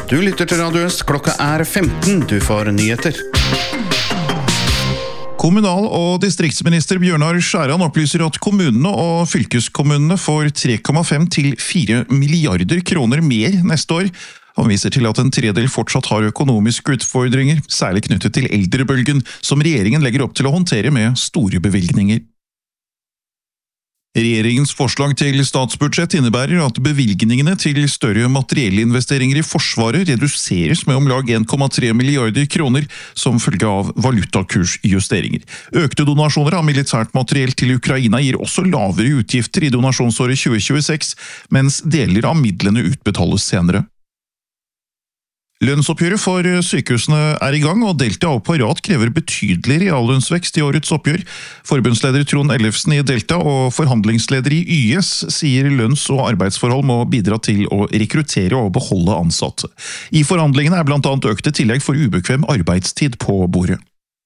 Du lytter til Radio Øst, klokka 15, du får nyheter. Kommunal- og distriktsminister Bjørnar Skjæran opplyser at kommunene og fylkeskommunene får 3,5 til 4 milliarder kroner mer neste år. Han viser til at en tredel fortsatt har økonomiske utfordringer, særlig knyttet til eldrebølgen, som regjeringen legger opp til å håndtere med store bevilgninger. Regjeringens forslag til statsbudsjett innebærer at bevilgningene til større materiellinvesteringer i Forsvaret reduseres med om lag 1,3 milliarder kroner som følge av valutakursjusteringer. Økte donasjoner av militært materiell til Ukraina gir også lavere utgifter i donasjonsåret 2026, mens deler av midlene utbetales senere. Lønnsoppgjøret for sykehusene er i gang, og Delta og Parat krever betydelig reallønnsvekst i årets oppgjør. Forbundsleder Trond Ellefsen i Delta og forhandlingsleder i YS sier lønns- og arbeidsforhold må bidra til å rekruttere og beholde ansatte. I forhandlingene er blant annet økte tillegg for ubekvem arbeidstid på bordet.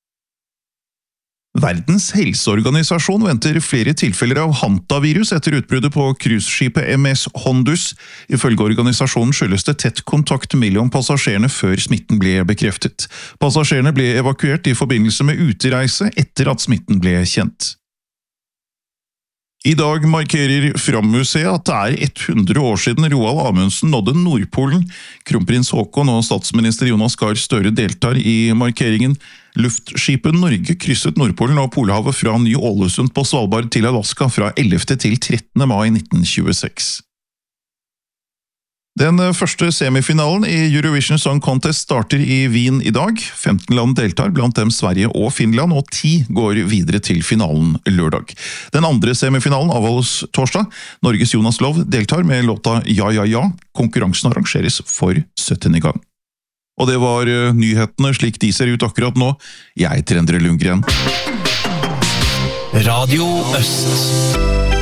Verdens helseorganisasjon venter flere tilfeller av hantavirus etter utbruddet på cruiseskipet MS Hondus. Ifølge organisasjonen skyldes det tett kontakt mellom passasjerene før smitten ble bekreftet. Passasjerene ble evakuert i forbindelse med utereise etter at smitten ble kjent. I dag markerer Fram-museet at det er 100 år siden Roald Amundsen nådde Nordpolen. Kronprins Haakon og statsminister Jonas Gahr Støre deltar i markeringen. Luftskipet Norge krysset Nordpolen og Polhavet fra Ny-Ålesund på Svalbard til Alaska fra 11. til 13. mai 1926. Den første semifinalen i Eurovision Song Contest starter i Wien i dag. 15 land deltar, blant dem Sverige og Finland, og 10 går videre til finalen lørdag. Den andre semifinalen avholdes torsdag. Norges Jonas Lov deltar med låta Ja, ja, ja. Konkurransen arrangeres for 70. gang. Og det var nyhetene slik de ser ut akkurat nå. Jeg heter Endre Lundgren. Radio Øst.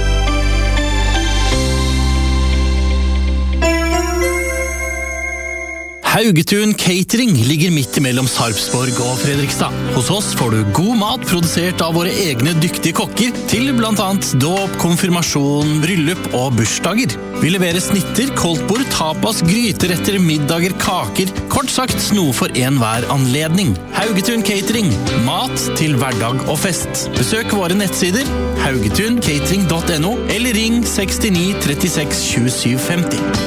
Haugetun Catering ligger midt mellom Sarpsborg og Fredrikstad. Hos oss får du god mat produsert av våre egne dyktige kokker til blant annet dåp, konfirmasjon, bryllup og bursdager. Vi leverer snitter, koldtbord, tapas, gryteretter, middager, kaker, kort sagt noe for enhver anledning. Haugetun Catering, mat til hverdag og fest. Besøk våre nettsider haugetuncatering.no eller ring 69 36 27 50.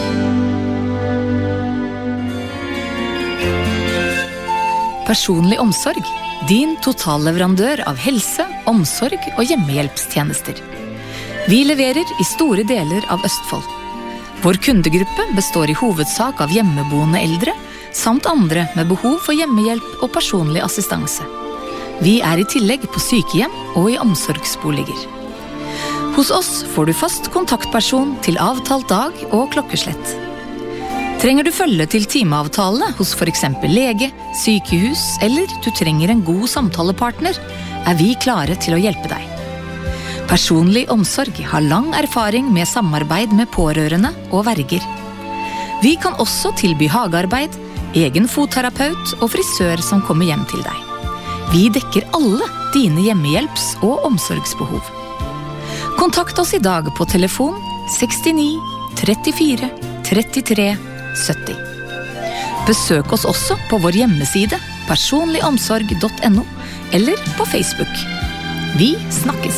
Personlig omsorg, din totalleverandør av helse, omsorg og hjemmehjelpstjenester. Vi leverer i store deler av Østfold. Vår kundegruppe består i hovedsak av hjemmeboende eldre, samt andre med behov for hjemmehjelp og personlig assistanse. Vi er i tillegg på sykehjem og i omsorgsboliger. Hos oss får du fast kontaktperson til avtalt dag og klokkeslett. Trenger du følge til timeavtale hos for eksempel lege, sykehus, eller du trenger en god samtalepartner, er vi klare til å hjelpe deg. Personlig omsorg har lang erfaring med samarbeid med pårørende og verger. Vi kan også tilby hagearbeid, egen fotterapeut og frisør som kommer hjem til deg. Vi dekker alle dine hjemmehjelps- og omsorgsbehov. Kontakt oss i dag på telefon 69 34 33 70. Besøk oss også på vår hjemmeside personligomsorg.no eller på Facebook. Vi snakkes!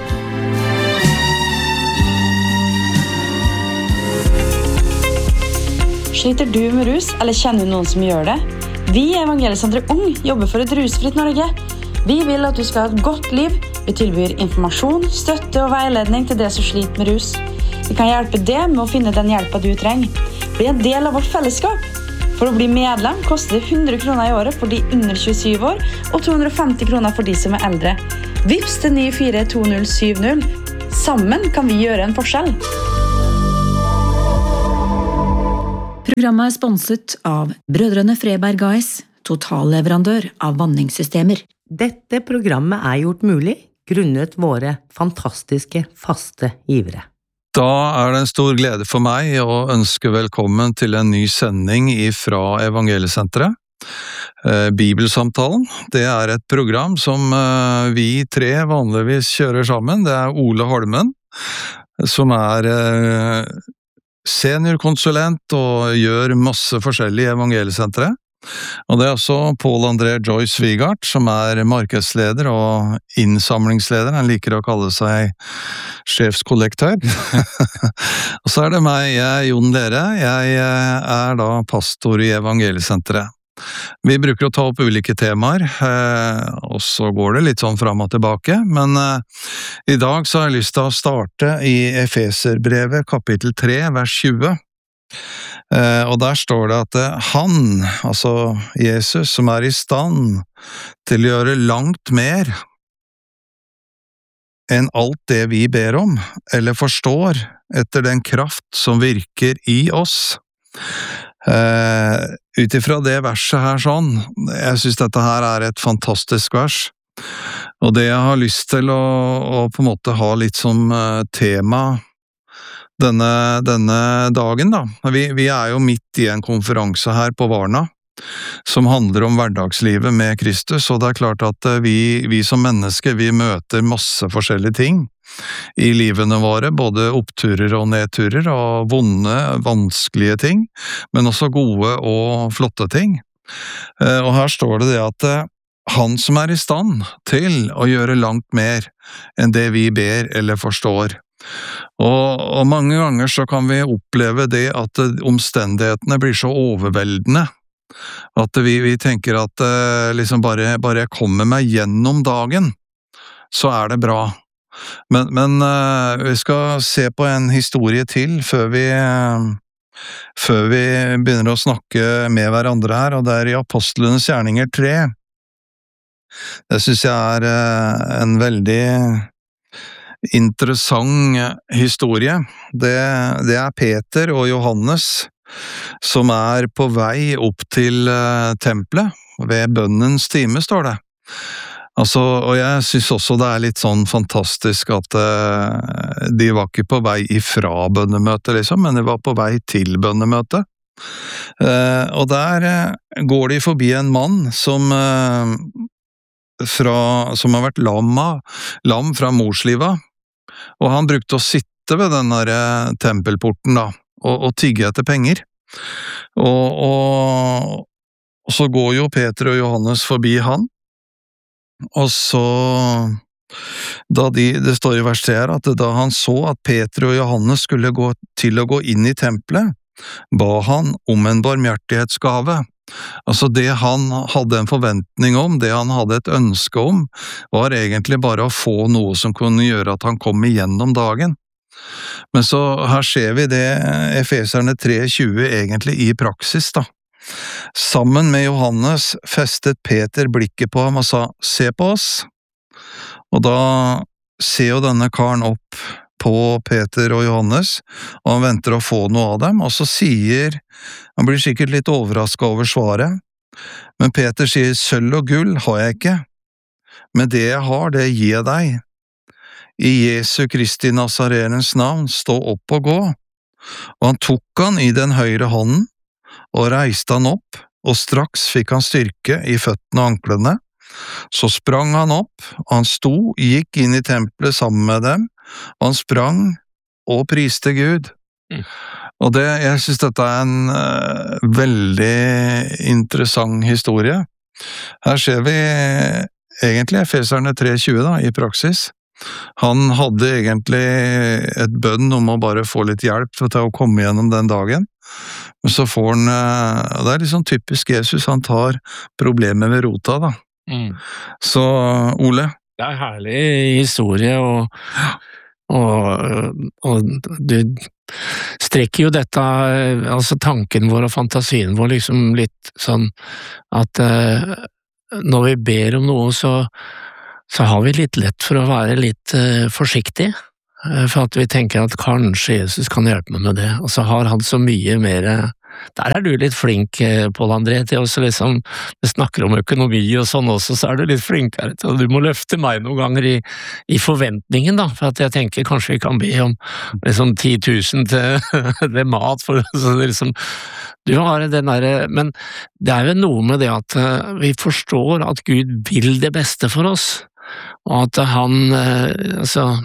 Sliter du med rus, eller kjenner du noen som gjør det? Vi i Evangeliesenteret Ung jobber for et rusfritt Norge. Vi vil at du skal ha et godt liv. Vi tilbyr informasjon, støtte og veiledning til det som sliter med rus. Vi kan hjelpe deg med å finne den hjelpen du trenger. Bli en del av vårt fellesskap. For å bli medlem koster det 100 kroner i året for de under 27 år, og 250 kroner for de som er eldre. Vips til 942070. Sammen kan vi gjøre en forskjell. Programmet er sponset av Brødrene Freberg AS, totalleverandør av vanningssystemer. Dette programmet er gjort mulig grunnet våre fantastiske faste givere. Da er det en stor glede for meg å ønske velkommen til en ny sending fra Evangeliesenteret. Bibelsamtalen, det er et program som vi tre vanligvis kjører sammen. Det er Ole Holmen, som er seniorkonsulent og gjør masse forskjellig i Evangeliesenteret. Og det også Paul André Joyce Vigart, som markedsleder og innsamlingsleder. Han liker å kalle seg sjefskollektor. Og så det meg, jeg Jon Lehre. Jeg da pastor i Evangeliesenteret. Vi bruker å ta opp ulike temaer, og så går det litt sånn fram og tilbake, men i dag så har jeg lyst til å starte i Efeserbrevet kapittel 3, vers 20. Og der står det at han, altså Jesus, som i stand til å gjøre langt mer enn alt det vi ber om, eller forstår, etter den kraft som virker i oss. Utifra det verset her sånn, jeg synes dette her et fantastisk vers, og det jeg har lyst til å på en måte ha litt som tema denne dagen da. Vi jo midt i en konferanse her på Varna, som handler om hverdagslivet med Kristus, og det klart at vi som mennesker, vi møter masse forskjellige ting i livene våre, både oppturer og nedturer, og vonde, vanskelige ting, men også gode og flotte ting. Og her står det at han som i stand til å gjøre langt mer enn det vi ber eller forstår. Og mange ganger så kan vi oppleve det at omstendighetene blir så overveldende, at vi tenker at liksom bare jeg kommer meg gjennom dagen, så det bra. Men vi skal se på en historie til før vi begynner å snakke med hverandre her, og det i Apostlenes gjerninger 3. Det synes jeg en veldig interessant historie. Det Peter og Johannes som på vei opp til tempelet ved bønnens time, står det. Altså, og jeg synes også det litt sånn fantastisk at de var ikke på vei ifra bønnemøtet liksom, men de var på vei til bønnemøtet. Og der går de forbi en mann som har vært lam fra morslivet, og han brukte å sitte ved den der tempelporten da, og tigge etter penger. Og så går jo Peter og Johannes forbi han, og så, det står i vers 3 her, at da han så at Peter og Johannes skulle gå til å gå inn i tempelet, ba han om en barmhjertighetsgave. Altså det han hadde en forventning om, det han hadde et ønske om, var egentlig bare å få noe som kunne gjøre at han kom igjennom dagen. Men så her ser vi det Efeserne 3:20 egentlig i praksis da. Sammen med Johannes festet Peter blikket på ham og sa, se på oss. Og da ser jo denne karen opp på Peter og Johannes, og han venter å få noe av dem, og så han blir sikkert litt overrasket over svaret, men Peter sier, sølv og gull har jeg ikke, men det jeg har, det gir jeg deg. I Jesu Kristi Nazarenes navn, stå opp og gå. Og han tok han i den høyre hånden, og reiste han opp, og straks fikk han styrke i føttene og anklene. Så sprang han opp, og han gikk inn i tempelet sammen med dem, og han sprang og priste Gud. Og jeg synes dette en veldig interessant historie. Her ser vi egentlig Efeserne 3:20 da, i praksis. Han hadde egentlig et bønn om å bare få litt hjelp til å komme gjennom den dagen. Men så får han, det litt sånn typisk Jesus, han tar problemet ved rota da. Så Ole? Det en herlig historie, og du strekker jo dette, altså tanken vår og fantasien vår liksom litt sånn at når vi ber om noe så har vi litt lett for å være litt forsiktig, for at vi tenker at kanskje Jesus kan hjelpe meg med det, og så har han så mye mer. Der du litt flink, Paul André, til å liksom, du snakker om økonomi og sånn også, så du litt flinkere til, og du må løfte meg noen ganger i forventningen da, for at jeg tenker kanskje vi kan be om liksom 10 000 til det mat, for så liksom, du har den der, men det jo noe med det at vi forstår at Gud vil det beste for oss, og at han, altså,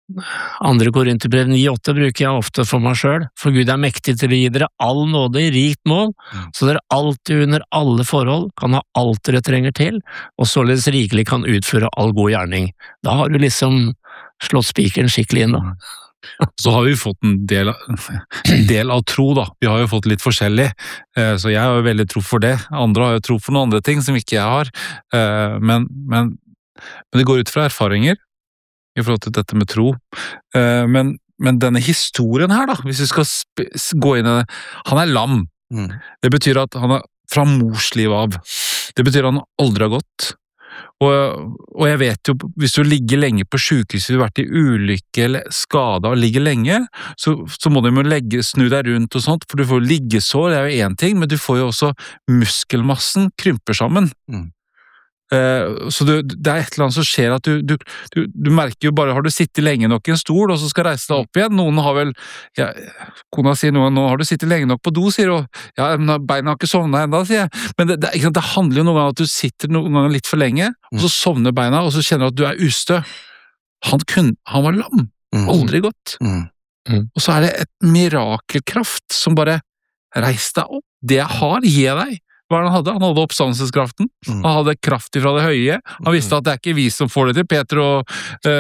2. Korinterbrev 9,8 bruker jeg ofte for meg selv, for Gud mektig til å gi dere all nåde i rikt mål, så dere alltid under alle forhold kan ha alt dere trenger til, og således rikelig kan utføre all god gjerning. Da har du liksom slått spikeren skikkelig inn da. Så har vi fått en del av tro da, vi har jo fått litt forskjellig, så jeg har jo veldig tro for det, andre har jo tro for noen andre ting som ikke jeg har, men det går ut fra erfaringer, I forhold til dette med tro. Men denne historien her da, hvis vi skal gå inn I det, han lam. Det betyr at han fra mors liv av. Det betyr at han aldri har gått. Og jeg vet jo, hvis du ligger lenge på sykehus, du har vært I ulykke eller skada og ligger lenge, så må du snu deg rundt og sånt, for du får liggesår, det jo en ting, men du får jo også muskelmassen krymper sammen. Så det et eller annet som skjer at du merker jo bare, har du sittet lenge nok I en stol og så skal reise deg opp igjen, noen har vel kona sier noe, nå har du sittet lenge nok på do, sier hun, ja, beina har ikke sovnet enda, sier jeg, men det handler jo noen ganger at du sitter noen ganger litt for lenge og så sovner beina og så kjenner du at du ustø. Han var lam, aldri gått og så det et mirakelkraft som bare reis deg opp, det jeg har, gir jeg deg. Hva han hadde? Han hadde oppstandelseskraften, han hadde kraft fra det høye, han visste at det ikke vi som får det til, Peter og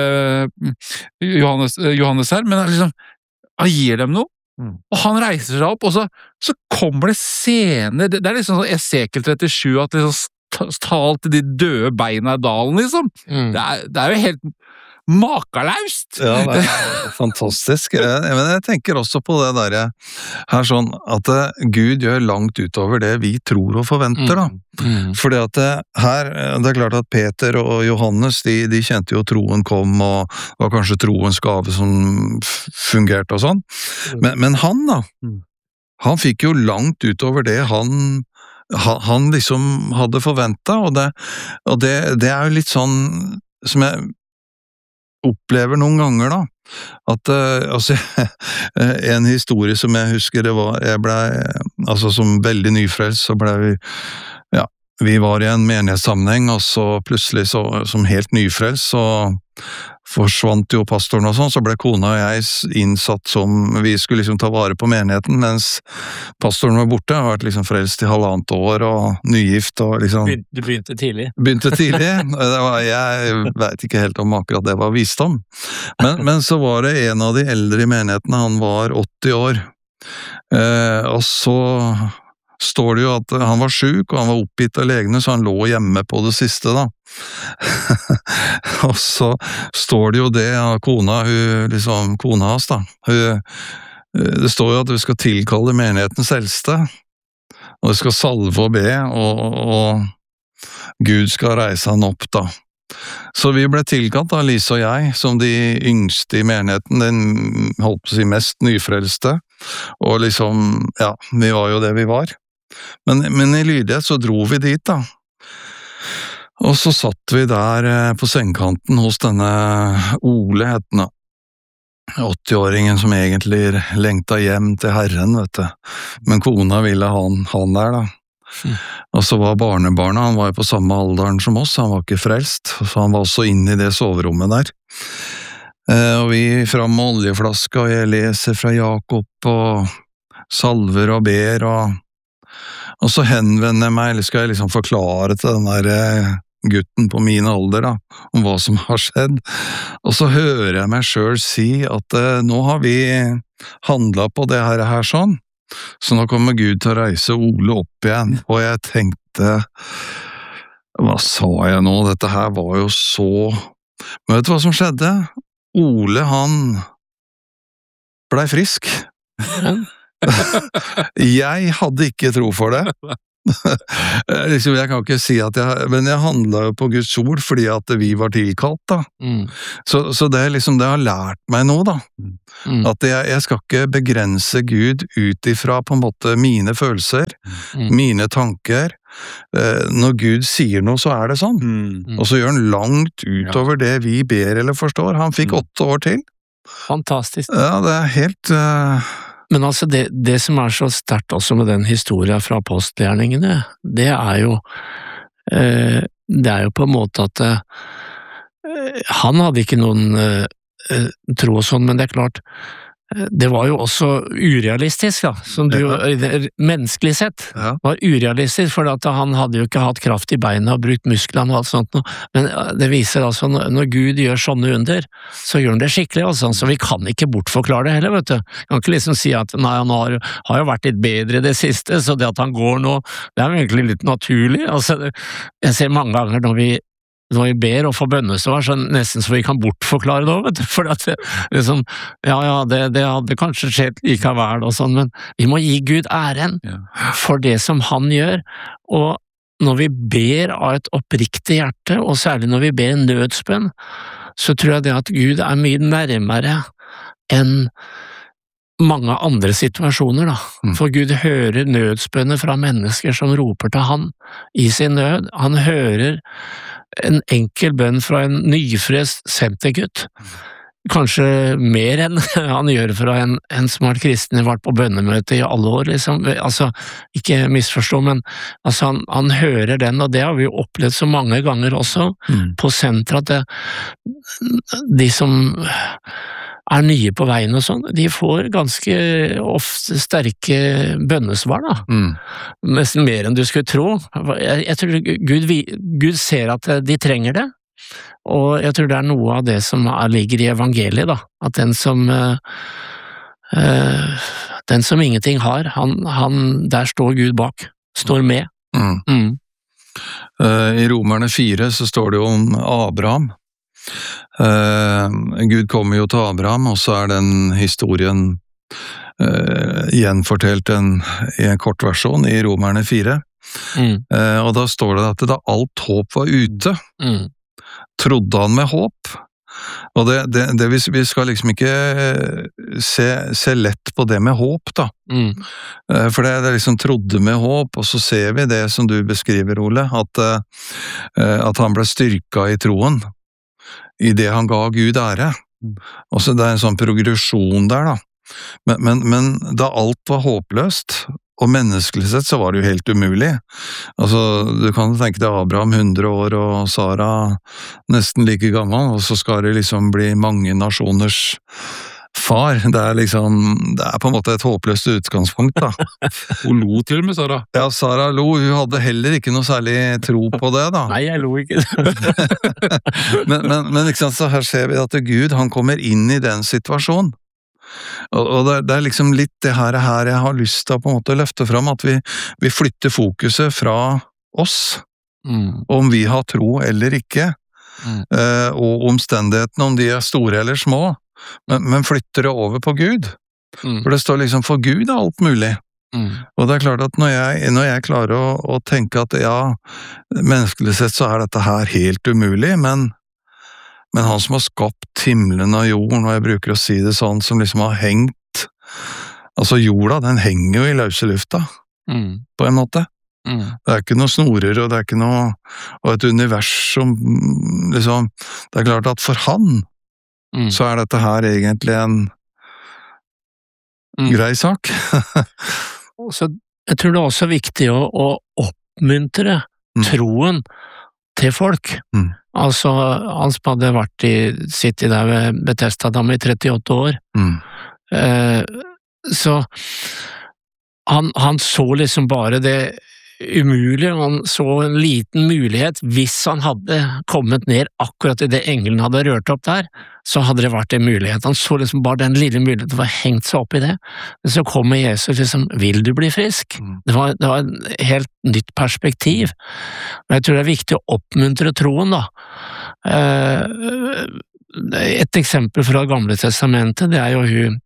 Johannes her, men liksom, han gir dem noe, og han reiser seg opp, og så kommer det scener, det liksom sånn Esekiel 37, at liksom talt de døde beina I dalen, liksom. Det jo helt makalaust! Ja, det fantastisk. Men jeg tenker også på det der her sånn, at Gud gjør langt utover det vi tror og forventer da. Fordi at her, det klart at Peter og Johannes, de kjente jo troen kom, og var kanskje troens gave som fungerte og sånn. Men han da, han fikk jo langt utover det han liksom hadde forventet, og det jo litt sånn som jeg opplever noen ganger da, at altså, en historie som jeg husker det var, jeg ble, altså som veldig nyfrelst, så ble vi var I en menighetssammenheng, og så plutselig som helt nyfrelst, så forsvant jo pastoren og sånn, så ble kona og jeg innsatt som vi skulle liksom ta vare på menigheten, mens pastoren var borte, har vært liksom frelst I 1,5 år, og nygift, og liksom... Du begynte tidlig. Jeg vet ikke helt om akkurat det var visdom. Men så var det en av de eldre I menigheten, han var 80 år, og så står det jo at han var syk, og han var oppgitt av legene, så han lå hjemme på det siste da. Og så står det jo det av kona, kona hans da, det står jo at vi skal tilkalle menighetens eldste, og vi skal salve og be, og Gud skal reise han opp da. Så vi ble tilkalt da, Lise og jeg, som de yngste I menigheten, den holdt på å si mest nyfrelste, og liksom, ja, vi var jo det vi var. Men I lydighet så dro vi dit da, og så satt vi der på sengkanten hos denne Ole hetende, 80-åringen som egentlig lengta hjem til Herren, vet du. Men kona ville han der da. Og så var barnebarnet, han var jo på samme alderen som oss, han var ikke frelst, så han var også inne I det soverommet der. Og vi fram med oljeflaska, og jeg leser fra Jakob, og salver og ber, og så henvender jeg meg, eller skal jeg liksom forklare til den der gutten på min alder da, om hva som har skjedd. Og så hører jeg meg selv si at nå har vi handlet på det her sånn, så nå kommer Gud til å reise Ole opp igjen. Og jeg tenkte, hva sa jeg nå? Dette her var jo så... Men vet du hva som skjedde? Ole, han ble frisk. Jeg hadde ikke tro for det. Jeg kan ikke si at men jeg handlet jo på Guds ord fordi at vi var tilkalt da. Så det liksom, det har lært meg nå da. At jeg skal ikke begrense Gud ut ifra på en måte mine følelser, mine tanker. Når Gud sier noe så det sånn. Og så gjør han langt utover det vi ber eller forstår. Han fikk 8 år til. Fantastisk. Ja, det helt... Men altså, det som så sterkt også med den historien fra postgjerningene, det jo på en måte at han hadde ikke noen tro og sånn, men det klart, det var jo også urealistisk, da, som du, menneskelig sett, var urealistisk, for at han hadde jo ikke hatt kraft i beina og brukt musklene og alt sånt, men det viser altså, når Gud gjør sånne under, så gjør han det skikkelig, altså, så vi kan ikke bortforklare det heller, vet du. Vi kan ikke liksom si at, nei, han har jo vært litt bedre det siste, så det at han går nå, det er egentlig litt naturlig, altså, jeg ser mange ganger når vi ber og får bønnesvar, så nesten så vi kan bortforklare det, vet du, for at liksom, det hadde kanskje skjedd likevel og sånn, men vi må gi Gud æren for det som han gjør, og når vi ber av et oppriktig hjerte, og særlig når vi ber en nødsbønn, så tror jeg det at Gud er mye nærmere enn mange andre situasjoner, da. For Gud hører nødsbønner fra mennesker som roper til han i sin nød. Han hører en enkel bønn fra en nyfrelst sentergutt. Kanskje mer enn han gjør fra en som har kristen vært på bønnemøte i alle år, liksom. Altså, ikke misforstå, men altså, han hører den, og det har vi jo opplevd så mange ganger også på senteret, at de som er nye på veien og sånn, de får ganske ofte sterke bønnesvar, da. Nesten mer enn du skulle tro. Jeg tror Gud ser at de trenger det, og jeg tror det er noe av det som ligger i evangeliet, da. At den som ingenting har, der står Gud bak, står med. I Romerne 4 så står det jo om Abraham. Gud kommer jo til Abraham, og så er den historien gjenfortelt i en kort versjon i Romerne 4. Og da står det at da alt håp var ute, trodde han med håp. Og vi skal liksom ikke se lett på det med håp, da. For det liksom trodde med håp, og så ser vi det som du beskriver, Ole, at han ble styrka i troen, i det han ga Gud ære. Og så det er en sånn progresjon der, da. Men da alt var håpløst, og menneskelig sett så var det jo helt umulig. Altså, du kan tenke deg Abraham 100 år, og Sara nesten like gammel, og så skal det liksom bli mange nasjoners far. Det er på en måte et håpløst utgangspunkt, da. Hun lo til og med, Sara. Ja, Sara lo. Hun hadde heller ikke noe særlig tro på det, da. Nei, jeg lo ikke. men liksom, så her ser vi at Gud, han kommer inn i den situasjonen. Og det er liksom litt det her jeg har lyst til å på en måte løfte fram, at vi flytter fokuset fra oss, om vi har tro eller ikke, og omstendighetene, om de er store eller små, men flytter det over på Gud. For det står liksom, for Gud er alt mulig. Og det er klart at når jeg klarer å tenke at menneskelig sett så er dette her helt umulig, men han som har skapt himmelen og jorden, og jeg bruker å si det sånn, som liksom har hengt, altså jorda, den henger jo i løse lufta, på en måte. Det er ikke noe snorer, og det er ikke noe, og et univers som liksom, det er klart at for han, så er dette her egentlig en grei sak. Så jeg tror det er også viktig å oppmuntre troen til folk. Altså, han som hadde sittet der ved Bethesda-dam i 38 år. Så han så liksom bare det umulig, han så en liten mulighet. Hvis han hadde kommet ned akkurat i det engelen hadde rørt opp der, så hadde det vært en mulighet. Han så liksom bare den lille muligheten, var hengt seg opp i det. Men så kommer Jesus liksom, vil du bli frisk? Det var en helt nytt perspektiv. Men jeg tror det er viktig å oppmuntre troen, da. Et eksempel fra Gamle Testamentet, det er jo hun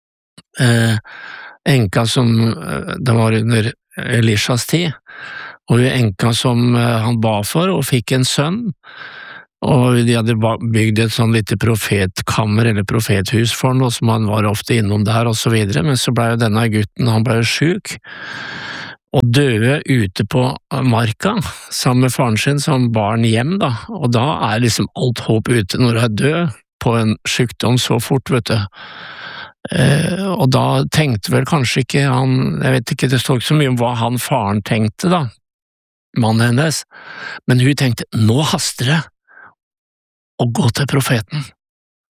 enka som det var under Elishas tid, og hun enka som han ba for, og fikk en sønn, og de hadde bygd et sånn lite profetkammer eller profethus for han, og som han var ofte innom der og så videre, men så ble jo denne gutten, han ble jo syk, og døde ute på marka, sammen med faren sin som barn hjem, da, og da er liksom alt håp ute når du er død på en sykdom så fort, vet du. Og da tenkte vel kanskje ikke han, jeg vet ikke, det står ikke så mye om hva faren tenkte da, mannen hennes, men hun tenkte, nå haster det å gå til profeten,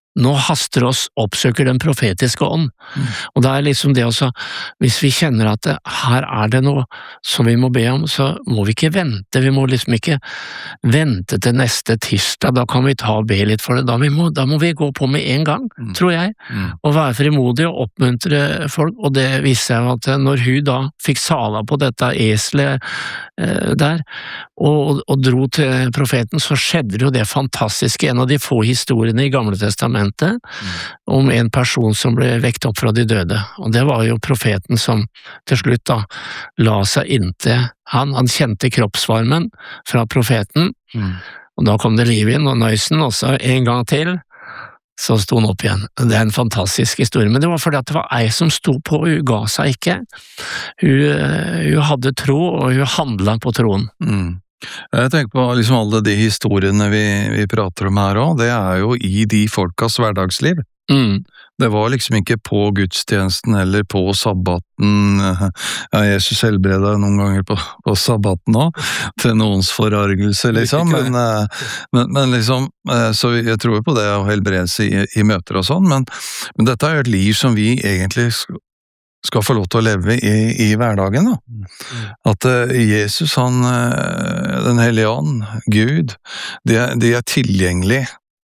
nå haster oss oppsøker den profetiske ånd. Og det liksom det også, hvis vi kjenner at her det noe som vi må be om, så må vi ikke vente, vi må liksom ikke vente til neste tirsdag, da kan vi ta og be litt for det, da må vi gå på med en gang, tror jeg, og være frimodige og oppmuntre folk, og det viste jeg at når hun da fikk sala på dette eselet der, og dro til profeten, så skjedde jo det fantastiske, en av de få historiene i Gamle Testamentet, om en person som ble vekt opp fra de døde, og det var jo profeten som til slutt da la seg inntil han kjente kroppsvarmen fra profeten, og da kom det liv inn, og nøysen også en gang til, så sto han opp igjen. Det en fantastisk historie, men det var fordi at det var ei som sto på, hun ga seg ikke, hun hadde tro, og hun handlet på troen. Jeg tenker på liksom alle de historiene vi prater om her også, det jo i de folkas hverdagsliv. Det var liksom ikke på gudstjenesten eller på sabbaten, Jesus helbreda noen ganger på sabbaten også, til noens forargelse liksom, men liksom, så jeg tror på det å helbredelse i møter og sånn, men dette jo et liv som vi egentlig skal få lov til å leve i hverdagen da. At Jesus, den hellige ånd, Gud, de tilgjengelig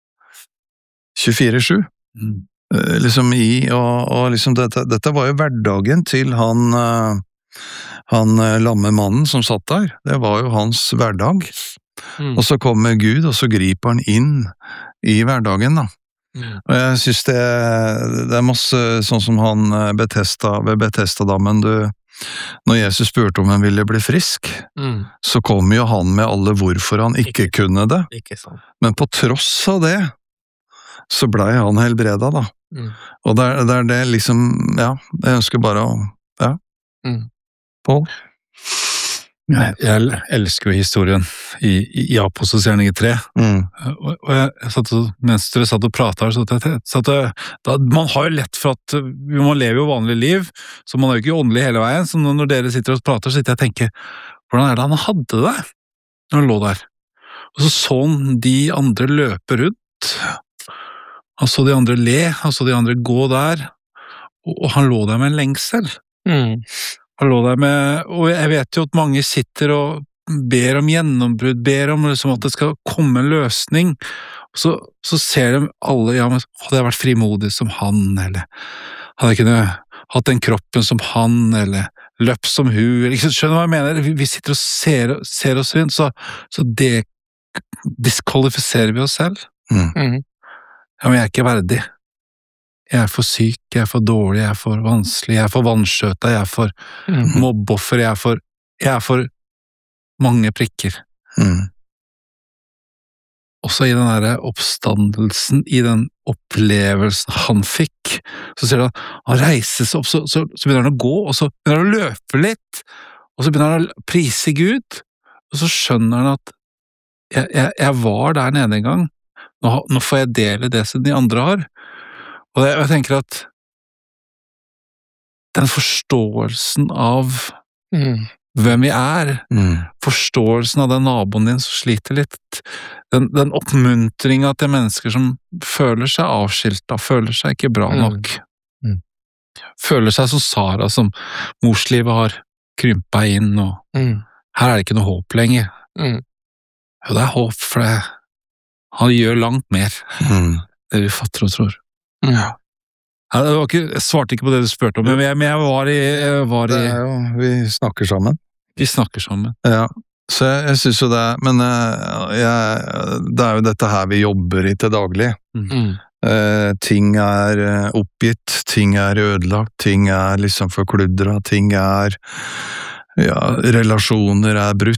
24/7. Liksom og liksom dette var jo hverdagen til han lamme mannen som satt der. Det var jo hans hverdag. Og så kommer Gud, og så griper han inn i hverdagen da. Og jeg synes det masse sånn som han ved Betesda-dammen, når Jesus spurte om han ville bli frisk, så kom jo han med alle hvorfor han ikke kunne det. Men på tross av det, så ble han helbreda da. Og det liksom, ja, jeg ønsker bare å, Pål? Jeg elsker jo historien i Apostelgjerninger 3, og jeg satt, mens dere satt og pratet, man har jo lett for at man lever jo vanlig liv, så man jo ikke åndelig hele veien, så når dere sitter og prater, så sitter jeg og tenker, hvordan det han hadde det, når han lå der? Og så han de andre løpe rundt, han så de andre le, han så de andre gå der, og han lå der med en lengsel. Han lå der med, og jeg vet jo at mange sitter og ber om gjennombrudd, ber om liksom at det skal komme en løsning, og så ser de alle, ja, men hadde jeg vært frimodig som han, eller hadde jeg kunne hatt den kroppen som han, eller løpt som hun, liksom, skjønner du hva jeg mener? Vi sitter og ser oss rundt, så det diskvalifiserer vi oss selv. Ja, men jeg ikke verdig. Jeg for syk, jeg for dårlig, jeg for vanskelig, jeg for vanskjøta, jeg for mobboffer, jeg for mange prikker. Også i den der oppstandelsen, i den opplevelsen han fikk, så ser du at han reiser seg opp, så begynner han å gå, og så begynner han å løpe litt, og så begynner han å prise Gud, og så skjønner han at jeg var der nede en gang, nå får jeg dele det som de andre har. Og jeg tenker at den forståelsen av hvem vi forståelsen av den naboen din som sliter litt, den oppmuntringen til mennesker som føler seg avskiltet, føler seg ikke bra nok, føler seg som Sara, som morslivet har krympet inn, og her det ikke noe håp lenger. Jo, det håp, for han gjør langt mer det vi fatter og tror. Jeg svarte ikke på det du spurte om, men jeg var i vi snakker sammen. Ja, så jeg synes jo det, men det jo dette her vi jobber i til daglig. Ting oppgitt, ting ødelagt, ting liksom forkludret, ting relasjoner brutt,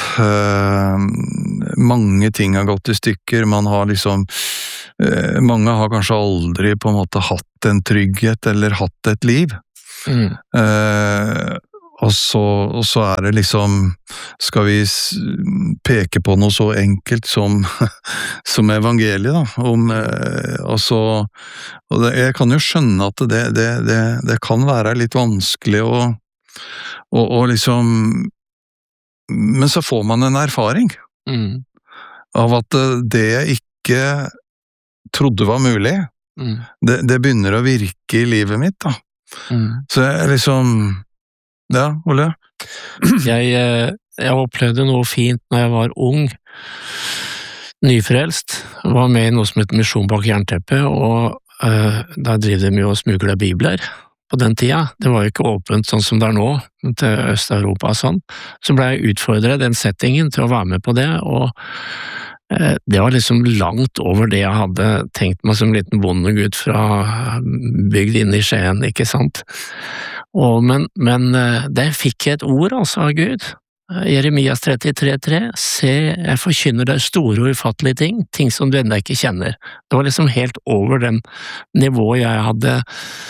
mange ting har gått i stykker, man har liksom mange har kanskje aldri på en måte hatt en trygghet eller hatt et liv. Og så det liksom, skal vi peke på noe så enkelt som evangeliet da, og jeg kan jo skjønne at det kan være litt vanskelig og liksom, men så får man en erfaring av at det jeg ikke trodde var mulig, det begynner å virke i livet mitt, da. Så jeg liksom, ja, Ole? Jeg opplevde noe fint når jeg var ung, nyfrelst, var med i noe som heter Misjon bak jernteppet, og der driver de med å smugle bibler på den tida. Det var jo ikke åpent sånn som det nå, til Øst-Europa og sånn. Så ble jeg utfordret den settingen til å være med på det, og det var liksom langt over det jeg hadde tenkt meg som liten bondegutt fra bygd inne i Skien, ikke sant? Men det fikk jeg et ord altså av Gud. Jeremias 33:3, se, jeg forkynner deg store og ufattelige ting som du ennå ikke kjenner. Det var liksom helt over den nivået jeg hadde.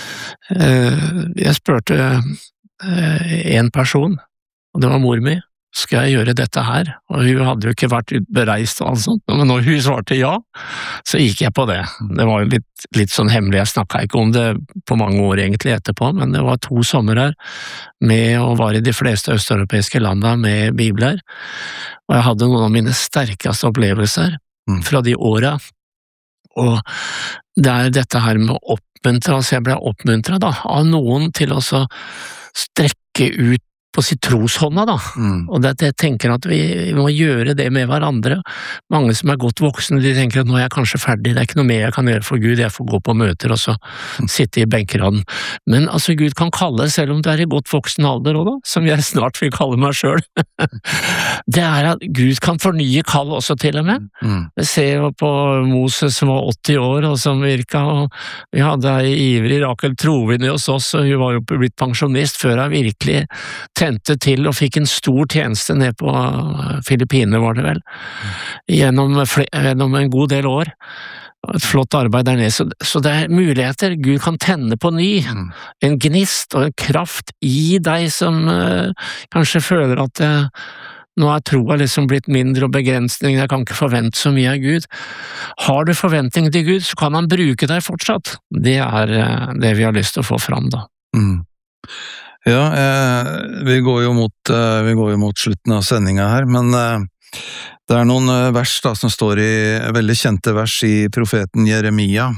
Jeg spurte en person, og det var mor mi, skal jeg gjøre dette her? Og hun hadde jo ikke vært bereist og alt sånt, men når hun svarte ja, så gikk jeg på det. Det var jo litt sånn hemmelig, jeg snakket ikke om det på mange år egentlig etterpå, men det var 2 sommerer med å være i de fleste østeuropeiske landene med bibler, og jeg hadde noen av mine sterkeste opplevelser fra de årene, og det er dette her med å oppmuntre, altså jeg ble oppmuntret da, av noen til å strekke ut på sitt troshånda da, og jeg tenker at vi må gjøre det med hverandre. Mange som er godt voksne, de tenker at nå er jeg kanskje ferdig, det er ikke noe mer jeg kan gjøre for Gud, jeg får gå på møter og så sitte i benkeraden. Men altså Gud kan kalle, selv om du er i godt voksen alder også da, som jeg snart vil kalle meg selv. Det er at Gud kan fornye kall også til og med. Jeg ser jo på Moses som var 80 år og som virket, og vi hadde en ivrig Rakel Trovin hos oss, og hun var jo blitt pensjonist før jeg virkelig tente til og fikk en stor tjeneste ned på Filippinene var det vel, gjennom en god del år. Et flott arbeid der nede, så det er muligheter. Gud kan tenne på ny, en gnist og en kraft i deg som kanskje føler at nå er troa liksom blitt mindre og begrensning, jeg kan ikke forvente så mye av Gud. Har du forventning til Gud, så kan han bruke deg fortsatt. Det er det vi har lyst til å få fram da. Ja, vi går jo mot slutten av sendinga her, men det er noen vers da, som står i veldig kjente vers i profeten Jeremia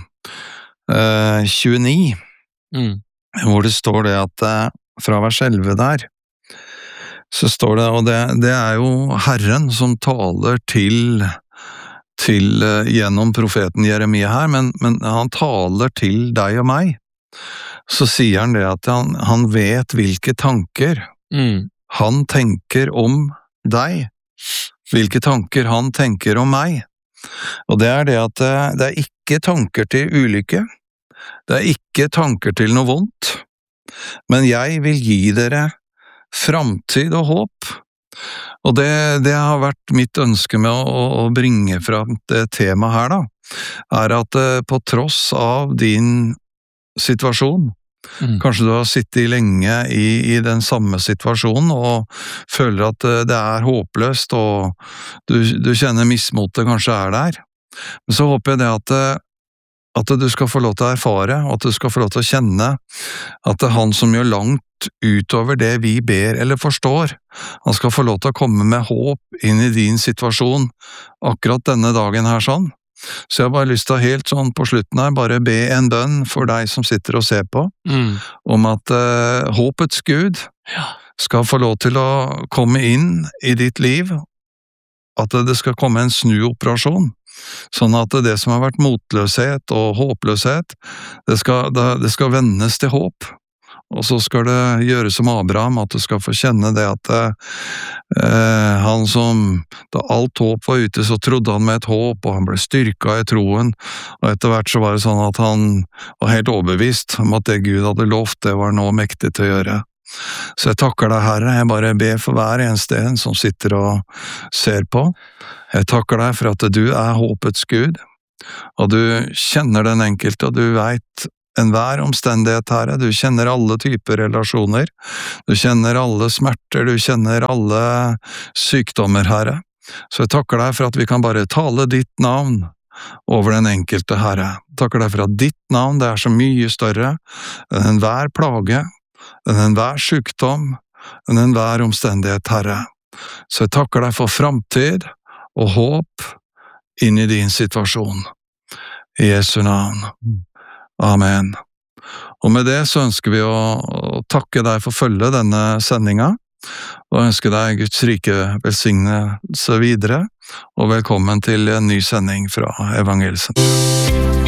29, hvor det står det at fra vers 11 der, så står det, og det er jo Herren som taler til gjennom profeten Jeremia her, men han taler til deg og meg. Så sier han det at han vet hvilke tanker han tenker om deg, hvilke tanker han tenker om meg. Og det er det at det er ikke tanker til ulykke, det er ikke tanker til noe vondt, men jeg vil gi dere framtid og håp. Og det har vært mitt ønske med å bringe fram det temaet her da, er at på tross av din situasjon, kanskje du har sittet lenge i den samme situasjonen og føler at det er håpløst og du kjenner mismotet kanskje er der, men så håper jeg det at du skal få lov til å erfare, at du skal få lov til å kjenne at det er han som gjør langt utover det vi ber eller forstår, han skal få lov til å komme med håp inn i din situasjon akkurat denne dagen her sånn. Så jeg har bare lyst til å helt sånn på slutten her bare be en bønn for deg som sitter og ser på, om at håpets Gud skal få lov til å komme inn i ditt liv, at det skal komme en snuoperasjon, sånn at det som har vært motløshet og håpløshet, det skal vendes til håp. Og så skal det gjøre som Abraham, at du skal få kjenne det at han som, da alt håp var ute, så trodde han med et håp, og han ble styrket i troen, og etter hvert så var det sånn at han var helt overbevist om at det Gud hadde lovt, det var nå mektig til å gjøre. Så jeg takker deg, Herre, jeg bare ber for hver eneste en som sitter og ser på. Jeg takker deg for at du er håpets Gud, og du kjenner den enkelte, og du vet enhver omstendighet, Herre, du kjenner alle typer relasjoner, du kjenner alle smerter, du kjenner alle sykdommer, Herre. Så jeg takker deg for at vi kan bare tale ditt navn over den enkelte, Herre. Takker deg for at ditt navn, det er så mye større enn enhver plage, enn enhver sykdom, enn enhver omstendighet, Herre. Så jeg takker deg for framtid og håp inn i din situasjon. I Jesu navn. Amen. Og med det så ønsker vi å takke deg for følge denne sendinga, og ønsker deg Guds rike velsignelse videre, og velkommen til en ny sending fra Evangeliesenteret.